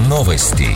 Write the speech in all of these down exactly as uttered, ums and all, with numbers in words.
Новости.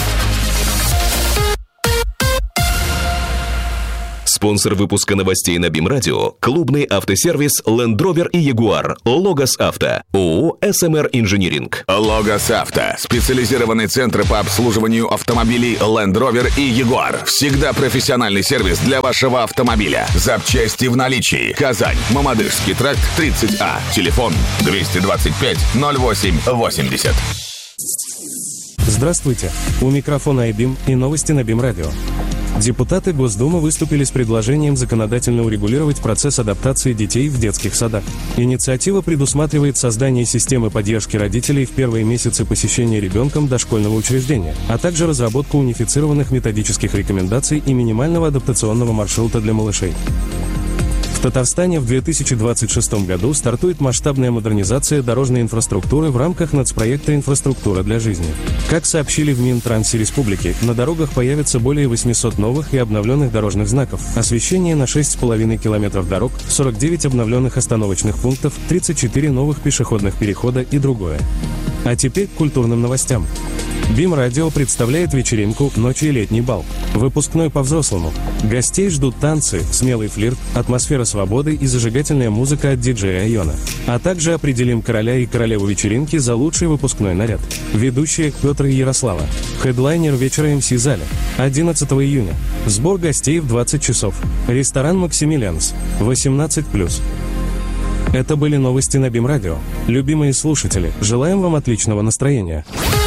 Спонсор выпуска новостей на БИМ-радио – клубный автосервис Land Rover и Jaguar. Логос Авто. ООО эс эм эр Инжиниринг. Логос Авто. Специализированный центр по обслуживанию автомобилей Land Rover и Jaguar. Всегда профессиональный сервис для вашего автомобиля. Запчасти в наличии. Казань. Мамадышский тракт тридцать А. Телефон двести двадцать пять ноль восемь восемьдесят. Здравствуйте. У микрофона iBIM и новости на БИМ-радио. Депутаты Госдумы выступили с предложением законодательно урегулировать процесс адаптации детей в детских садах. Инициатива предусматривает создание системы поддержки родителей в первые месяцы посещения ребенком дошкольного учреждения, а также разработку унифицированных методических рекомендаций и минимального адаптационного маршрута для малышей. В Татарстане в две тысячи двадцать шестом году стартует масштабная модернизация дорожной инфраструктуры в рамках нацпроекта «Инфраструктура для жизни». Как сообщили в Минтрансе Республики, на дорогах появится более восьмисот новых и обновленных дорожных знаков, освещение на шесть с половиной километров дорог, сорок девять обновленных остановочных пунктов, тридцать четыре новых пешеходных перехода и другое. А теперь к культурным новостям. БИМ-радио представляет вечеринку «Ночи и летний бал». Выпускной по-взрослому. Гостей ждут танцы, смелый флирт, атмосфера свободы и зажигательная музыка от диджея Айона. А также определим короля и королеву вечеринки за лучший выпускной наряд. Ведущие Петр и Ярослава. Хедлайнер вечера эм си Заля. одиннадцатого июня. Сбор гостей в двадцать часов. Ресторан «Максимилианс». восемнадцать плюс. Это были новости на БИМ-радио. Любимые слушатели, желаем вам отличного настроения.